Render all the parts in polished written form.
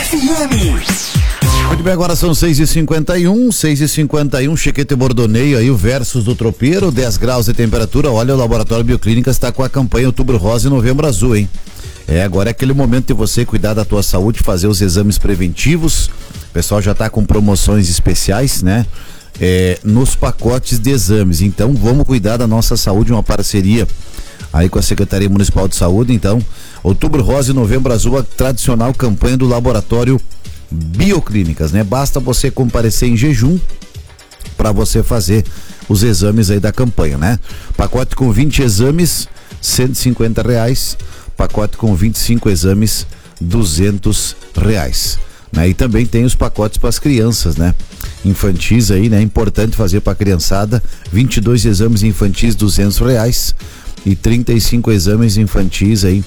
FM. Muito bem, agora são 6h51, Chiquete Bordoneio aí, o versus do tropeiro, 10 graus de temperatura. Olha, o Laboratório Bioclínicas está com a campanha Outubro Rosa e Novembro Azul, hein? Agora é aquele momento de você cuidar da tua saúde, fazer os exames preventivos. O pessoal já está com promoções especiais, né? Nos pacotes de exames. Então, vamos cuidar da nossa saúde, uma parceria aí com a Secretaria Municipal de Saúde. Então, Outubro Rosa e Novembro Azul, a tradicional campanha do Laboratório Bioclínicas, né? Basta você comparecer em jejum para você fazer os exames aí da campanha, né? Pacote com 20 exames, R$150. Pacote com 25 exames, R$200, né? E também tem os pacotes para as crianças, né? Infantis aí, né? Importante fazer para a criançada, 22 exames infantis, R$200 e 35 exames infantis aí,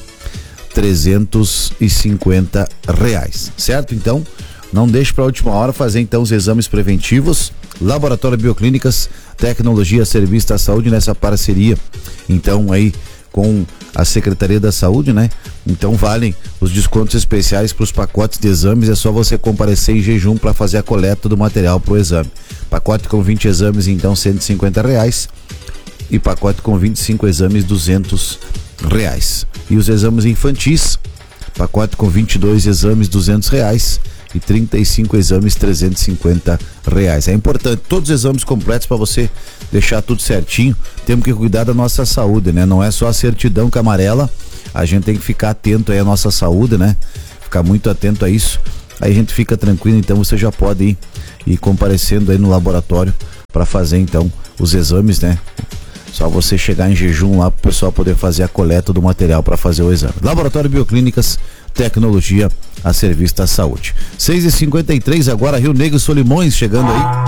R$350, certo? Então, não deixe para a última hora fazer então os exames preventivos. Laboratório Bioclínicas, tecnologia, serviço da saúde nessa parceria, então aí com a Secretaria da Saúde, né? Então valem os descontos especiais para os pacotes de exames. É só você comparecer em jejum para fazer a coleta do material para o exame. Pacote com 20 exames, então R$150, e pacote com 25 exames, R$200. E os exames infantis, pacote com 22 exames, R$200 e 35 exames, R$350. É importante, todos os exames completos para você deixar tudo certinho. Temos que cuidar da nossa saúde, né? Não é só a certidão que amarela, a gente tem que ficar atento aí à nossa saúde, né? Ficar muito atento a isso. Aí a gente fica tranquilo, então você já pode ir comparecendo aí no laboratório para fazer então os exames, né? Só você chegar em jejum lá para o pessoal poder fazer a coleta do material para fazer o exame. Laboratório Bioclínicas, tecnologia a serviço da saúde. 6h53 agora, Rio Negro e Solimões chegando aí.